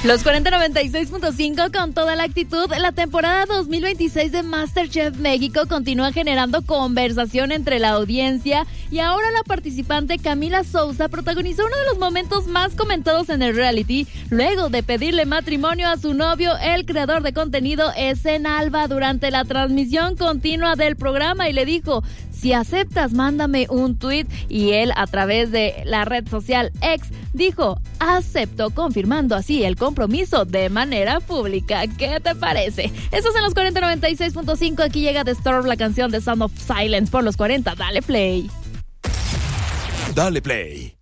Los 4096.5 con toda la actitud. La temporada 2026 de MasterChef México continúa generando conversación entre la audiencia y ahora la participante Camila Sousa protagonizó uno de los momentos más comentados en el reality luego de pedirle matrimonio a su novio, el creador de contenido Esen Alba, durante la transmisión continua del programa, y le dijo: si aceptas, mándame un tweet. Y él, a través de la red social X, dijo: acepto, confirmando así el compromiso de manera pública. ¿Qué te parece? Estos en los 4096.5. Aquí llega The Storm, la canción de Sound of Silence por los 40. Dale play. Dale play.